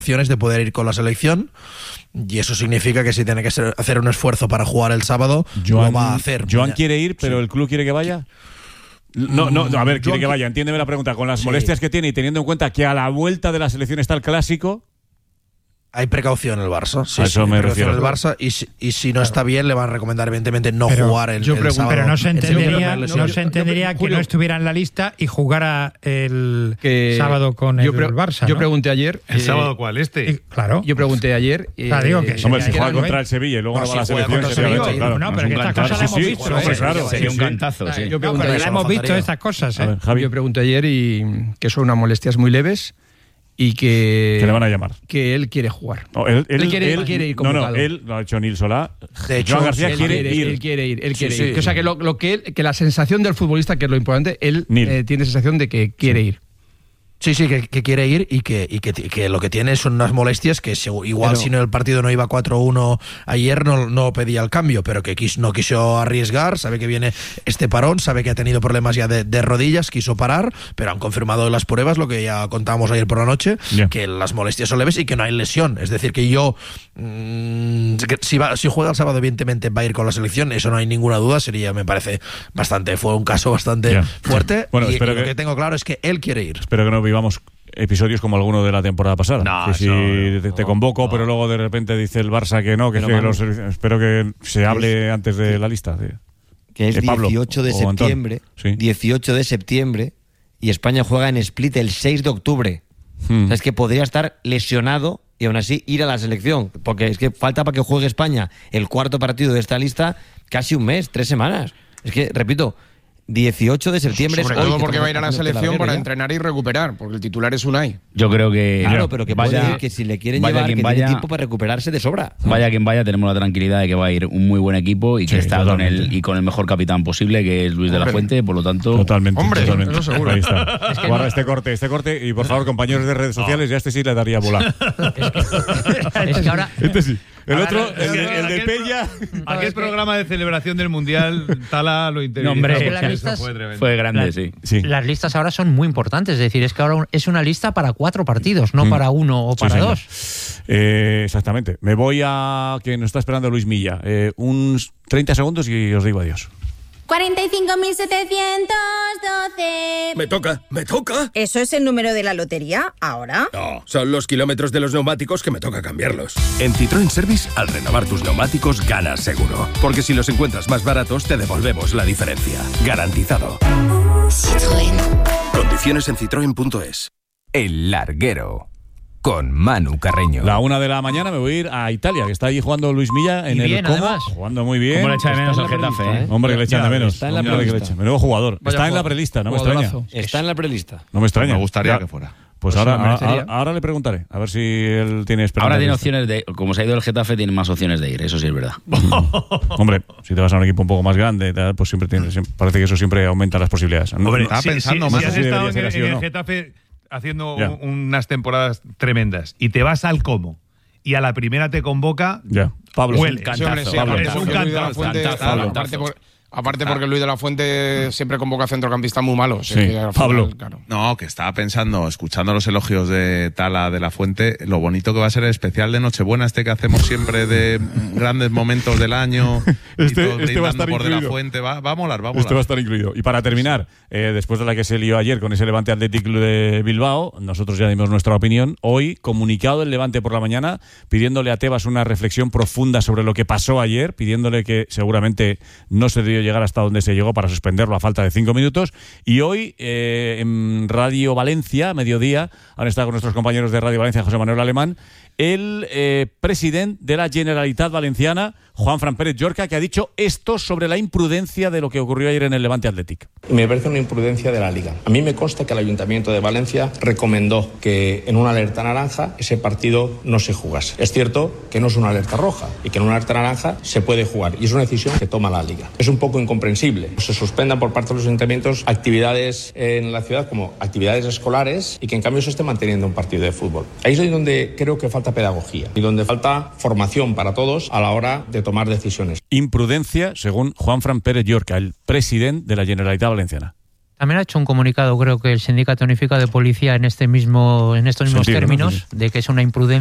opciones de poder ir con la selección, y eso significa que si tiene que hacer un esfuerzo para jugar el sábado, lo va a hacer. Joan quiere ir, pero ¿el club quiere que vaya? No, a ver, quiere que vaya, entiéndeme la pregunta. Con las molestias que tiene y teniendo en cuenta que a la vuelta de la selección está el Clásico... Hay precaución en el Barça. A eso me refiero. En el Barça, y si no está bien, le van a recomendar evidentemente no jugar el sábado. Pero no se entendería que no estuviera en la lista y jugara el sábado con el Barça. Yo pregunté ayer. ¿El sábado cuál? Claro. Yo pregunté ayer. Digo que hombre, si juega contra el Sevilla y luego no va a la selección, claro. No, pero que estas cosas las hemos visto. Claro, sería un cantazo. Yo pregunté, pero hemos visto estas cosas. Yo pregunté ayer y que son unas molestias muy leves. Y que le van a llamar. Que él quiere jugar. No, él quiere ir convocado. No, él lo ha hecho Nil Solá. De hecho, Joan García quiere ir. Él quiere ir. O sea, que la sensación del futbolista, que es lo importante, él tiene sensación de que quiere ir. Sí, que quiere ir y que lo que tiene son unas molestias que igual si el partido no iba 4-1 ayer no pedía el cambio, pero que no quiso arriesgar, sabe que viene este parón, sabe que ha tenido problemas ya de rodillas, quiso parar, pero han confirmado las pruebas, lo que ya contábamos ayer por la noche, que las molestias son leves y que no hay lesión. Es decir, que si juega el sábado evidentemente va a ir con la selección, eso no hay ninguna duda, me parece fue un caso bastante fuerte. Bueno, y lo que tengo claro es que él quiere ir. Espero que no vivamos episodios como alguno de la temporada pasada. Que si te convoco, pero luego de repente dice el Barça que no, espero que se hable antes de la lista. Que es Pablo, 18 de septiembre. 18 de septiembre y España juega en Split el 6 de octubre. O sea, es que podría estar lesionado y aún así ir a la selección, porque es que falta para que juegue España el cuarto partido de esta lista casi un mes, 3 semanas. Es que, repito, 18 de septiembre. Sobre todo porque va a ir a la selección para entrenar y recuperar, porque el titular es Unai. Yo creo que... Claro, pero que vaya, que si le quieren llevar, que tiene tiempo para recuperarse de sobra. Vaya quien vaya, tenemos la tranquilidad de que va a ir un muy buen equipo y que está con el mejor capitán posible, que es Luis de la Fuente, por lo tanto... Totalmente. Eso seguro. Ahí está. Guarda este corte, y por favor, compañeros de redes sociales, ya sí le daría bola. Es que ahora... Sí. El otro, el de Pella. Aquel programa de celebración del Mundial, Tala lo interior. Fue grande, sí. Las listas ahora son muy importantes, es decir, es que ahora es una lista para 4 partidos, no para 1 o para 2. Exactamente. Me voy a que nos está esperando Luis Milla. Unos 30 segundos y os digo adiós. 45.712. Me toca. ¿Eso es el número de la lotería ahora? No, son los kilómetros de los neumáticos que me toca cambiarlos. En Citroën Service, al renovar tus neumáticos, ganas seguro. Porque si los encuentras más baratos, te devolvemos la diferencia. Garantizado. Citroën. Condiciones en citroen.es. El Larguero. Con Manu Carreño. 1:00 a.m. me voy a ir a Italia, que está allí jugando Luis Milla en el Como, jugando muy bien. ¿Cómo le echa de menos al Getafe? Hombre, que le echan de menos. Está en la prelista. Menudo jugador. Está en la prelista, no me extraña. Está en la prelista. No me extraña. Me gustaría que fuera. Pues ahora le preguntaré, a ver si él tiene esperanza. Ahora tiene opciones de... Como se ha ido el Getafe, tiene más opciones de ir, eso sí es verdad. Hombre, si te vas a un equipo un poco más grande, pues siempre parece que eso siempre aumenta las posibilidades. Hombre, estaba pensando más si has estado en el Getafe haciendo unas temporadas tremendas y te vas al Como y a la primera te convoca, Pablo, huele. Es un cantazo. Aparte porque Luis de la Fuente siempre convoca centrocampistas muy malos. Pablo. Claro. No, que estaba pensando, escuchando los elogios de Tala de la Fuente, lo bonito que va a ser el especial de Nochebuena que hacemos siempre de grandes momentos del año. Este va a estar por incluido. De la Fuente, va a molar. Este va a estar incluido. Y para terminar, después de la que se lió ayer con ese Levante Athletic de Bilbao, nosotros ya dimos nuestra opinión. Hoy, comunicado del Levante por la mañana, pidiéndole a Tebas una reflexión profunda sobre lo que pasó ayer, pidiéndole que seguramente no se debió llegar hasta donde se llegó para suspenderlo a falta de 5 minutos. Y hoy en Radio Valencia, mediodía, han estado con nuestros compañeros de Radio Valencia, José Manuel Alemán, el presidente de la Generalitat Valenciana, Juanfran Pérez Llorca, que ha dicho esto sobre la imprudencia de lo que ocurrió ayer en el Levante Athletic. Me parece una imprudencia de la Liga. A mí me consta que el Ayuntamiento de Valencia recomendó que en una alerta naranja ese partido no se jugase. Es cierto que no es una alerta roja y que en una alerta naranja se puede jugar y es una decisión que toma la Liga. Es un poco incomprensible. Se suspendan por parte de los ayuntamientos actividades en la ciudad como actividades escolares y que en cambio se esté manteniendo un partido de fútbol. Ahí es donde creo que falta pedagogía y donde falta formación para todos a la hora de tomar decisiones. Imprudencia, según Juanfran Pérez Llorca, el presidente de la Generalitat Valenciana. También ha hecho un comunicado, creo que el Sindicato Unificado de Policía en estos mismos términos, de que es una imprudencia